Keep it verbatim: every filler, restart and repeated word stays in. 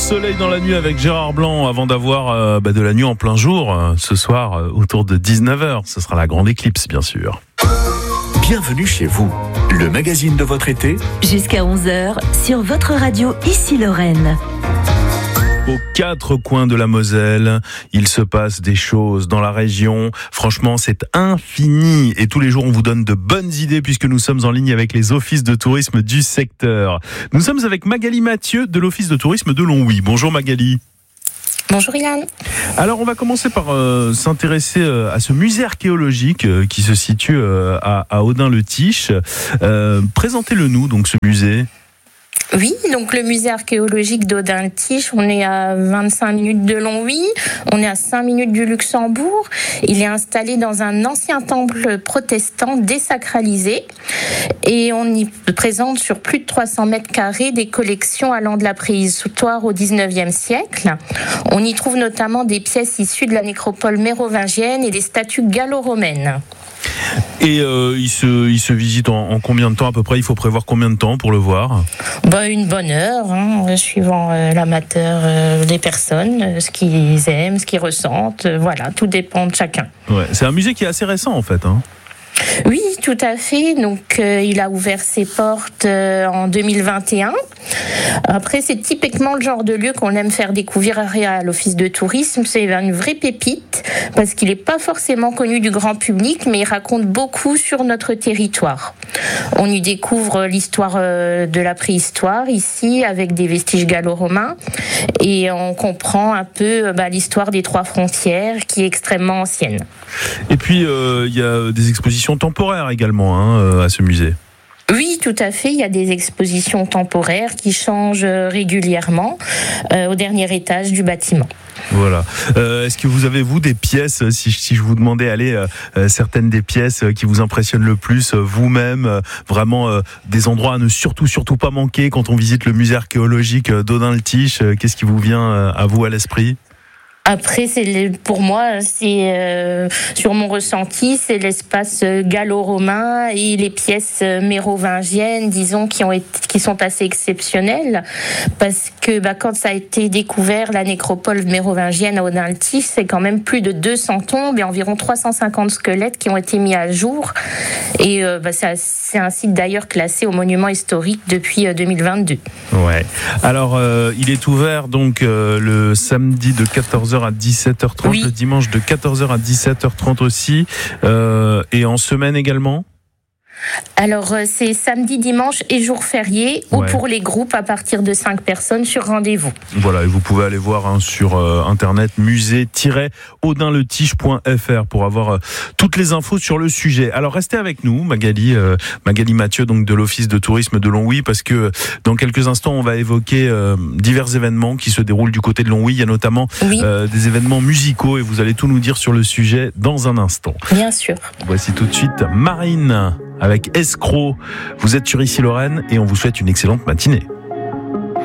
soleil dans la nuit avec Gérard Blanc avant d'avoir euh, bah, de la nuit en plein jour. Euh, ce soir, euh, autour de dix-neuf heures, ce sera la grande éclipse, bien sûr. Bienvenue chez vous, le magazine de votre été. Jusqu'à onze heures, sur votre radio Ici Lorraine. Aux quatre coins de la Moselle, il se passe des choses dans la région. Franchement, c'est infini. Et tous les jours, on vous donne de bonnes idées puisque nous sommes en ligne avec les offices de tourisme du secteur. Nous sommes avec Magali Mathieu de l'office de tourisme de Longwy. Bonjour Magali. Bonjour Yann. Alors on va commencer par euh, s'intéresser euh, à ce musée archéologique euh, qui se situe euh, à, à Audun-le-Tiche. Euh, présentez-le nous, donc ce musée. Oui, donc le musée archéologique d'Audun-le-Tiche, on est à vingt-cinq minutes de Longwy, on est à cinq minutes du Luxembourg. Il est installé dans un ancien temple protestant désacralisé et on y présente sur plus de trois cents mètres carrés des collections allant de la préhistoire au dix-neuvième siècle. On y trouve notamment des pièces issues de la nécropole mérovingienne et des statues gallo-romaines. Et euh, il, se, il se visite en, en combien de temps à peu près? Il faut prévoir combien de temps pour le voir? Bah, une bonne heure, hein, suivant euh, l'amateur euh, des personnes, euh, ce qu'ils aiment, ce qu'ils ressentent. Euh, voilà, tout dépend de chacun. Ouais, c'est un musée qui est assez récent en fait. Hein. Oui, tout à fait. Donc, euh, il a ouvert ses portes euh, en deux mille vingt et un. Après, c'est typiquement le genre de lieu qu'on aime faire découvrir à l'office de tourisme. C'est une vraie pépite parce qu'il n'est pas forcément connu du grand public, mais il raconte beaucoup sur notre territoire. On y découvre l'histoire euh, de la préhistoire ici avec des vestiges gallo-romains et on comprend un peu euh, bah, l'histoire des trois frontières qui est extrêmement ancienne. Et puis, euh, il y a des expositions temporaires également hein, à ce musée. Oui, tout à fait. Il y a des expositions temporaires qui changent régulièrement euh, au dernier étage du bâtiment. Voilà. Euh, est-ce que vous avez, vous, des pièces, si, si je vous demandais, allez, euh, certaines des pièces qui vous impressionnent le plus, euh, vous-même, euh, vraiment euh, des endroits à ne surtout, surtout pas manquer quand on visite le musée archéologique d'Audun-le-Tiche, euh, qu'est-ce qui vous vient euh, à vous à l'esprit ? Après, c'est pour moi, c'est euh, sur mon ressenti, c'est l'espace gallo-romain et les pièces mérovingiennes, disons, qui ont été, qui sont assez exceptionnelles, parce que bah, quand ça a été découvert, la nécropole mérovingienne à Audun-le-Tiche, c'est quand même plus de deux cents tombes et environ trois cent cinquante squelettes qui ont été mis à jour. Et euh, bah, ça, c'est un site d'ailleurs classé au monument historique depuis euh, deux mille vingt-deux. Ouais. Alors, euh, il est ouvert donc euh, le samedi de quatorze heures à dix-sept heures trente, oui. Le dimanche de quatorze heures à dix-sept heures trente aussi, euh, et en semaine également. Alors, c'est samedi, dimanche et jour férié, ouais. Ou pour les groupes à partir de cinq personnes sur rendez-vous. Voilà, et vous pouvez aller voir hein, sur euh, internet musée tiret audun le tiche point f r pour avoir euh, toutes les infos sur le sujet. Alors, restez avec nous, Magali, euh, Magali Mathieu, donc de l'office de tourisme de Longwy, parce que dans quelques instants, on va évoquer euh, divers événements qui se déroulent du côté de Longwy. Il y a notamment oui. euh, des événements musicaux et vous allez tout nous dire sur le sujet dans un instant. Bien sûr. Voici tout de suite Marine avec Escroc. Vous êtes sur Ici Lorraine et on vous souhaite une excellente matinée.